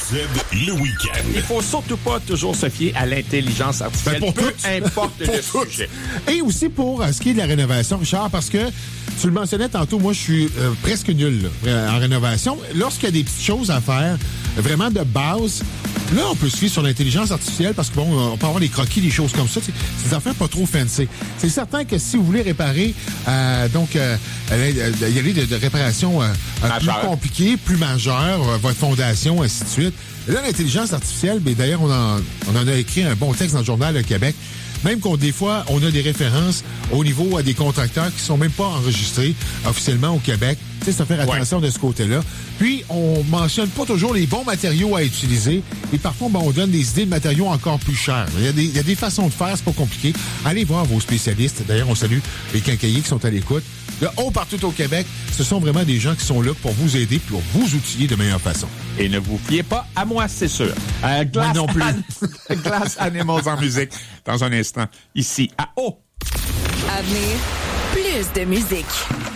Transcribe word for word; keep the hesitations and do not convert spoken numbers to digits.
Z, le week-end. Il faut surtout pas toujours se fier à l'intelligence artificielle, Ben, pour peu tout. importe Pour le tout. sujet. Et aussi pour euh, ce qui est de la rénovation, Richard, parce que tu le mentionnais tantôt, moi, je suis euh, presque nul là, en rénovation. Lorsqu'il y a des petites choses à faire, vraiment de base, là, on peut se fier sur l'intelligence artificielle parce que bon, on peut avoir des croquis, des choses comme ça. C'est des affaires pas trop fancy. C'est certain que si vous voulez réparer, euh, donc, euh, il y a des de, de réparations euh, plus compliquées, plus majeures, euh, votre fondation, ainsi de suite. Et là, l'intelligence artificielle, ben, d'ailleurs, on en, on en a écrit un bon texte dans le Journal de Québec. Même qu'on, des fois, on a des références au niveau à des contracteurs qui sont même pas enregistrés officiellement au Québec. Tu sais, ça fait attention ouais. de ce côté-là. Puis, on mentionne pas toujours les bons matériaux à utiliser. Et parfois, ben, on donne des idées de matériaux encore plus chers. Il y a des, il y a des façons de faire, c'est pas compliqué. Allez voir vos spécialistes. D'ailleurs, on salue les quincailliers qui sont à l'écoute. De haut partout au Québec, ce sont vraiment des gens qui sont là pour vous aider, pour vous outiller de meilleure façon. Et ne vous fiez pas à moi, c'est sûr. Euh, Glass moi non plus. An- Glass Animals en musique. Dans un instant, ici, à O. À venir, plus de musique.